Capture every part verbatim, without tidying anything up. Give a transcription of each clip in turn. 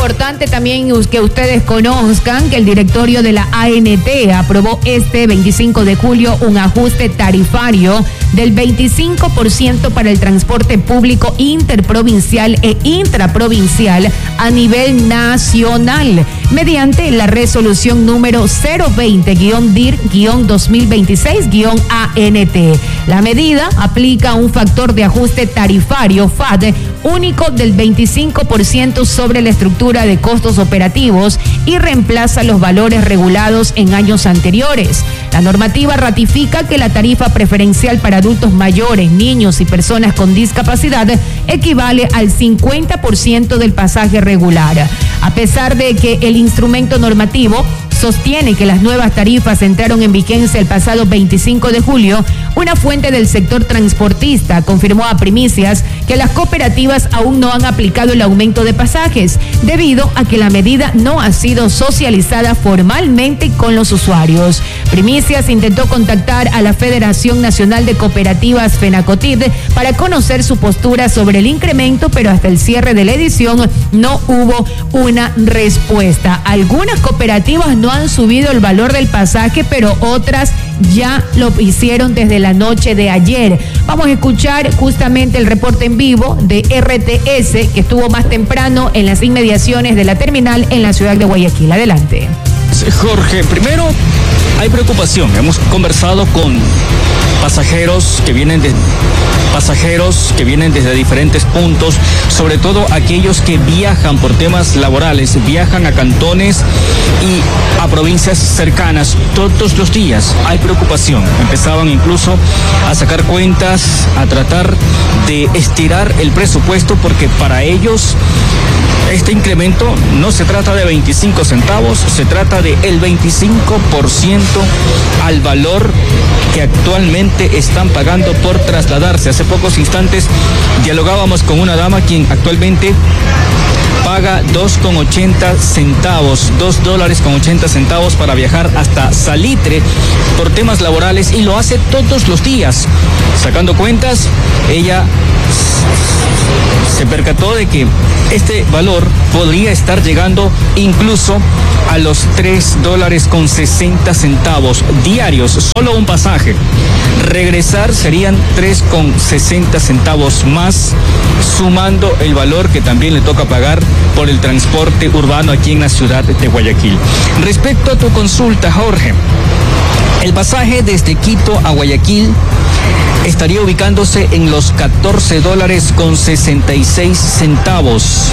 importante también que ustedes conozcan que el directorio de la A N T aprobó este veinticinco de julio un ajuste tarifario del veinticinco por ciento para el transporte público interprovincial e intraprovincial a nivel nacional, mediante la resolución número cero veinte guión D I R guión dos mil veintiséis guión A N T. La medida aplica un factor de ajuste tarifario F A D único del veinticinco por ciento sobre la estructura de costos operativos y reemplaza los valores regulados en años anteriores. La normativa ratifica que la tarifa preferencial para adultos mayores, niños y personas con discapacidad equivale al cincuenta por ciento del pasaje regular. A pesar de que el instrumento normativo sostiene que las nuevas tarifas entraron en vigencia el pasado veinticinco de julio, una fuente del sector transportista confirmó a Primicias que las cooperativas aún no han aplicado el aumento de pasajes, debido a que la medida no ha sido socializada formalmente con los usuarios. Primicias intentó contactar a la Federación Nacional de Cooperativas FENACOTID para conocer su postura sobre el incremento, pero hasta el cierre de la edición no hubo una respuesta. Algunas cooperativas no han subido el valor del pasaje, pero otras ya lo hicieron desde la noche de ayer. Vamos a escuchar justamente el reporte en vivo de R T S, que estuvo más temprano en las inmediaciones de la terminal en la ciudad de Guayaquil. Adelante. Jorge, primero hay preocupación. Hemos conversado con pasajeros que vienen de pasajeros que vienen desde diferentes puntos, sobre todo aquellos que viajan por temas laborales, viajan a cantones y a provincias cercanas todos los días. Hay preocupación. Empezaban incluso a sacar cuentas, a tratar de estirar el presupuesto, porque para ellos este incremento no se trata de veinticinco centavos, se trata de el veinticinco por ciento al valor que actualmente están pagando por trasladarse. Hace pocos instantes dialogábamos con una dama quien actualmente paga dos con ochenta centavos, dos dólares con ochenta centavos para viajar hasta Salitre por temas laborales, y lo hace todos los días. Sacando cuentas, ella se percató de que este valor podría estar llegando incluso a los tres dólares con sesenta centavos diarios, solo un pasaje. Regresar serían tres con sesenta centavos más, sumando el valor que también le toca pagar por el transporte urbano aquí en la ciudad de Guayaquil. Respecto a tu consulta, Jorge, el pasaje desde Quito a Guayaquil estaría ubicándose en los catorce dólares con sesenta y seis centavos.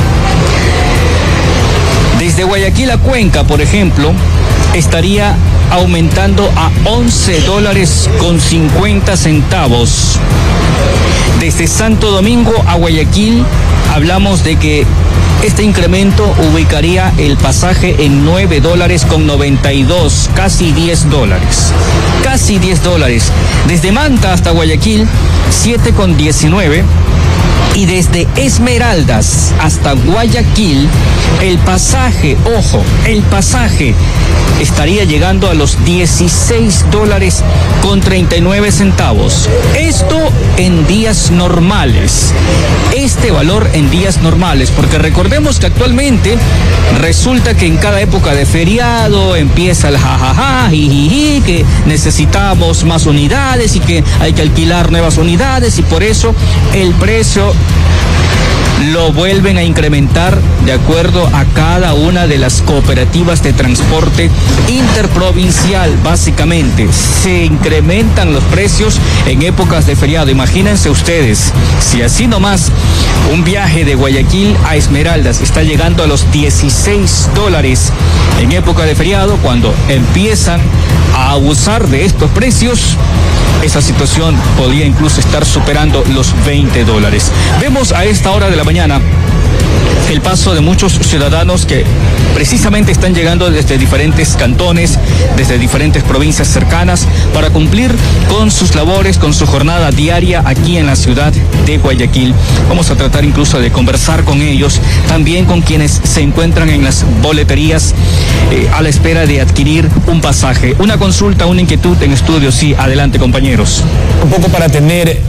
Desde Guayaquil a Cuenca, por ejemplo, estaría aumentando a once dólares con cincuenta centavos. Desde Santo Domingo a Guayaquil hablamos de que este incremento ubicaría el pasaje en nueve dólares con noventa y dos, casi diez dólares. Casi diez dólares. Desde Manta hasta Guayaquil, siete con diecinueve. Y desde Esmeraldas hasta Guayaquil, el pasaje, ojo, el pasaje estaría llegando a los dieciséis dólares con treinta y nueve centavos. Esto en días normales. Este valor en días normales, porque recordemos que actualmente resulta que en cada época de feriado empieza el jajaja, jijiji, que necesitamos más unidades y que hay que alquilar nuevas unidades, y por eso el precio lo vuelven a incrementar de acuerdo a cada una de las cooperativas de transporte interprovincial. Básicamente se incrementan los precios en épocas de feriado. Imagínense ustedes, si así nomás un viaje de Guayaquil a Esmeraldas está llegando a los dieciséis dólares en época de feriado, cuando empiezan a abusar de estos precios, esa situación podría incluso estar superando los veinte dólares. Vemos a esta hora de la mañana el paso de muchos ciudadanos que precisamente están llegando desde diferentes cantones, desde diferentes provincias cercanas, para cumplir con sus labores, con su jornada diaria aquí en la ciudad de Guayaquil. Vamos a tratar incluso de conversar con ellos, también con quienes se encuentran en las boleterías eh, a la espera de adquirir un pasaje. Una consulta, una inquietud en estudio. Sí, adelante, compañeros. Un poco para tener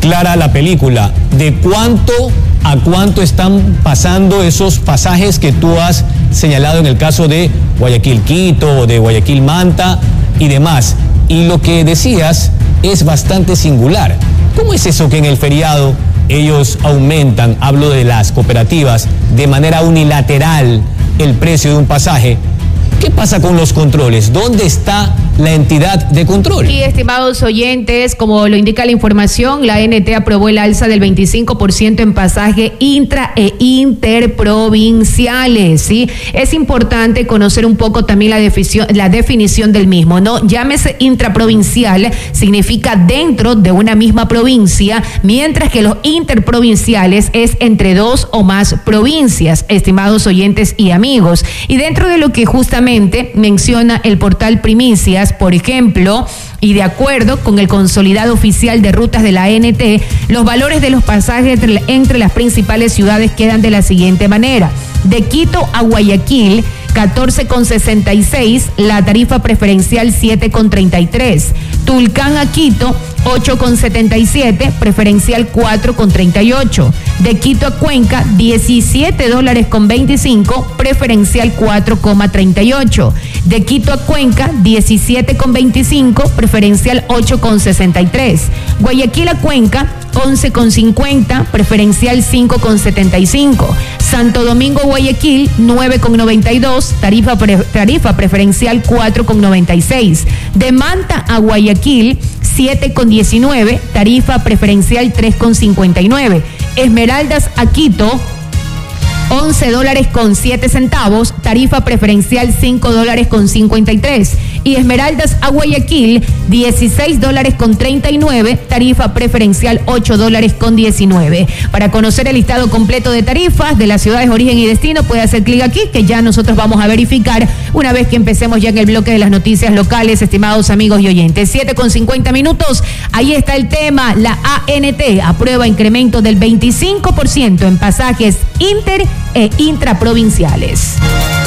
clara la película. ¿De cuánto a cuánto están pasando esos pasajes que tú has señalado en el caso de Guayaquil-Quito o de Guayaquil-Manta y demás? Y lo que decías es bastante singular. ¿Cómo es eso que en el feriado ellos aumentan, hablo de las cooperativas, de manera unilateral el precio de un pasaje? ¿Qué pasa con los controles? ¿Dónde está la entidad de control? Y estimados oyentes, como lo indica la información, la A N T aprobó el alza del veinticinco por ciento en pasaje intra e interprovinciales, ¿sí? Es importante conocer un poco también la definición, la definición del mismo, ¿no? Llámese intraprovincial, significa dentro de una misma provincia, mientras que los interprovinciales es entre dos o más provincias, estimados oyentes y amigos. Y dentro de lo que justamente menciona el portal Primicias, por ejemplo, y de acuerdo con el consolidado oficial de rutas de la A N T, los valores de los pasajes entre, entre las principales ciudades quedan de la siguiente manera: de Quito a Guayaquil, catorce con sesenta y seis, la tarifa preferencial siete con treinta y tres. Tulcán a Quito, ocho con setenta y siete, preferencial cuatro con treinta y ocho. De Quito a Cuenca, diecisiete dólares con veinticinco, preferencial cuatro con treinta y ocho. De Quito a Cuenca, diecisiete con veinticinco, preferencial ocho con sesenta y tres. Guayaquil a Cuenca, once con cincuenta, preferencial cinco con setenta y cinco. Santo Domingo Guayaquil, nueve con noventa y dos, tarifa, pre, tarifa preferencial cuatro con noventa y seis. De Manta a Guayaquil, siete con diecinueve, tarifa preferencial tres con cincuenta y nueve. Esmeraldas a Quito, once dólares con siete centavos, tarifa preferencial cinco dólares con cincuenta y tres. Y Esmeraldas a Guayaquil, dieciséis dólares con treinta y nueve, tarifa preferencial ocho dólares con diecinueve. Para conocer el listado completo de tarifas de las ciudades origen y destino, puede hacer clic aquí, que ya nosotros vamos a verificar una vez que empecemos ya en el bloque de las noticias locales, estimados amigos y oyentes. siete con cincuenta minutos, ahí está el tema. La A N T aprueba incremento del veinticinco por ciento en pasajes inter e intraprovinciales.